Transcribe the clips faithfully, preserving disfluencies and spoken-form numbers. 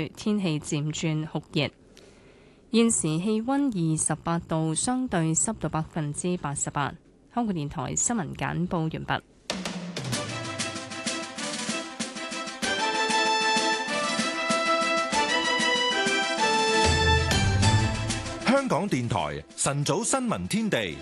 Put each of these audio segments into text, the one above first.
雨，天氣漸轉酷熱。現時氣溫二十八度，相對濕度百分之八十八。香港電台新聞簡報完畢。 香港電台晨早新聞天地。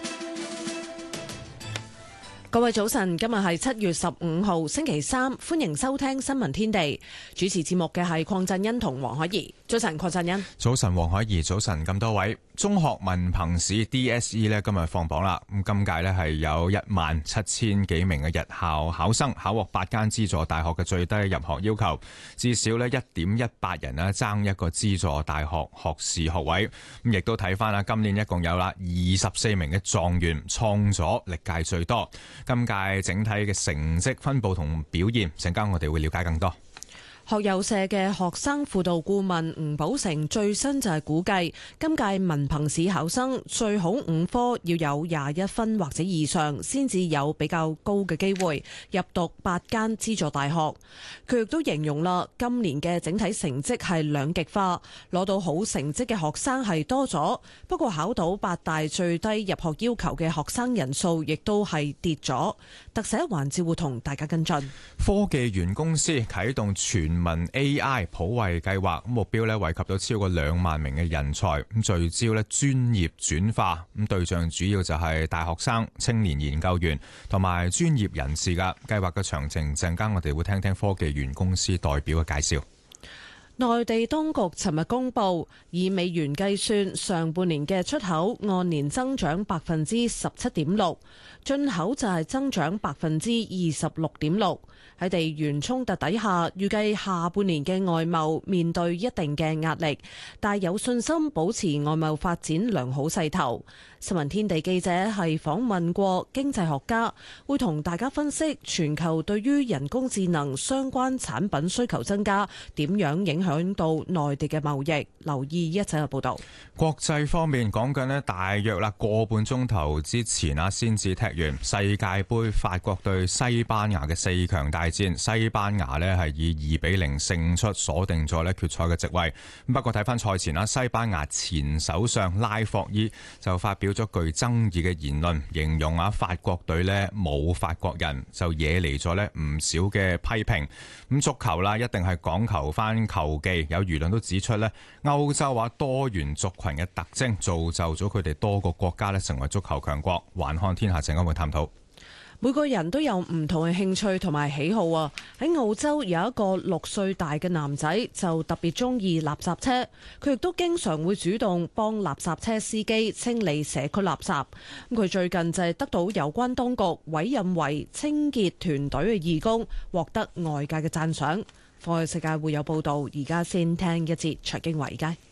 各位早晨，今日係七月十五號星期三，歡迎收聽新聞天地。主持節目嘅係鄺振欣同黃海怡。早晨，鄺振欣。 早晨，黃海怡。早晨，咁多位。中學文憑試 D S E 呢今日放榜啦。咁今屆呢係有一萬七千幾名嘅日校考生考獲八間資助大學嘅最低入學要求，至少呢一點一八人呢爭一個資助大學學士學位。咁亦都睇翻啦，今年一共有啦二十四名嘅狀元，創咗歷屆最多。今屆整體嘅成績分佈同表現，陣間我哋會了解更多。 學友社嘅學生輔導顧問吳寶成最新就係估計，今屆文憑試考生最好五科要有廿一分或者以上，先至有比較高嘅機會入讀八間資助大學。佢亦都形容啦，今年嘅整體成績係兩極化，攞到好成績嘅學生係多咗，不過考到八大最低入學要求嘅學生人數亦都係跌咗。特寫環節會同大家跟進。 科技園公司啟動全民 A I 普惠計劃，目標咧惠及到超過兩萬名嘅人才，咁聚焦咧專業轉化，咁對象主要就係大學生、青年研究員同埋專業人士噶。計劃嘅詳情陣間我哋會聽聽科技園公司代表嘅介紹。 內地當局尋日公布，以美元計算，上半年嘅出口按年增長百分之十七點六，進口就係增長百分之二十六點六。喺地緣衝突底下，預計下半年嘅外貿面對一定嘅壓力，但有信心保持外貿發展良好勢頭。新聞天地記者係訪問過經濟學家，會同大家分析全球對於人工智能相關產品需求增加，點樣影響到內地嘅貿易。留意一陣嘅報道。 國際方面講緊呢，大約啦個半鐘頭之前啊，先至踢完世界盃法國對西班牙嘅四強大戰。西班牙呢係以二比零勝出，鎖定咗呢決賽嘅席位。不過睇翻賽前啦，西班牙前首相拉霍伊就發表咗具爭議嘅言論，形容啊法國隊呢冇法國人，就惹嚟咗呢唔少嘅批評。咁足球啦，一定係講求翻球技，有輿論都指出呢歐洲話多元族群嘅特徵，造就咗佢哋多個國家呢成為足球強國。環看天下陣間會探討。 每個人都有唔同嘅興趣同埋喜好啊！喺澳洲有一個六歲大嘅男仔就特別中意垃圾車，佢亦都經常會主動幫垃圾車司機清理社區垃圾。咁佢最近就係得到有關當局委任為清潔團隊嘅義工，獲得外界嘅讚賞。放眼世界會有報導，而家先聽一節財經華爾街。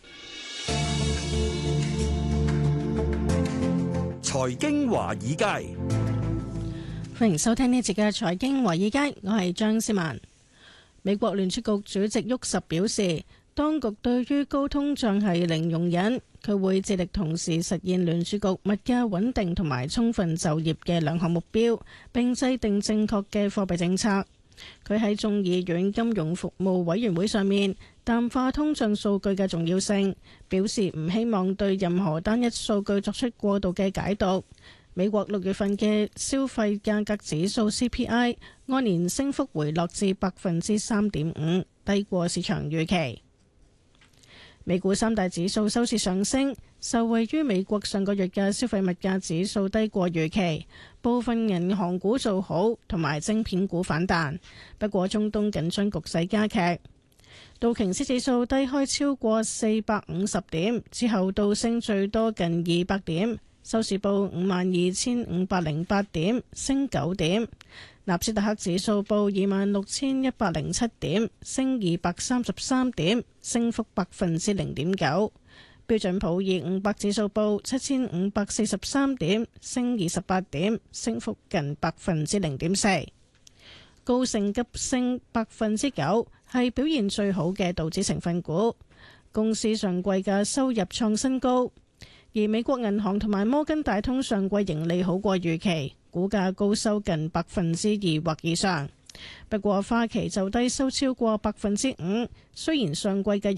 財經華爾街。 歡迎收聽呢一節嘅財經華爾街，我係張思文。美國聯儲局主席沃什表示，當局對於高通脹係零容忍，佢會致力同時實現聯儲局物價穩定同埋充分就業嘅兩項目標，並制定正確嘅貨幣政策。佢喺眾議院金融服務委員會上面淡化通脹數據嘅重要性，表示唔希望對任何單一數據作出過度嘅解讀。美國六月份嘅消費價格指數 C P I 按年升幅回落至百分之三點五，低過市場預期。美股三大指數收市上升，受惠於美國上個月嘅消費物價指數低過預期，部分銀行股做好，同埋晶片股反彈。不過中東緊張局勢加劇，道瓊斯指數低開超過四百五十點，之後倒升最多近二百點。收市報五萬二千五百零八點，升九點。納斯達克指數報二萬六千一百零七點，升二百三十三點，升幅百分之零點九。標準普爾五百指數報七千五百四十三點，升二十八點，升幅近百分之零點四。高盛急升百分之九，係表現最好嘅道指成分股。公司上季嘅收入創新高。而美國銀行同埋摩根大通上季盈利好過預期，股價高收近百分之二或以上。不過花旗就低收超過百分之五，雖然上季嘅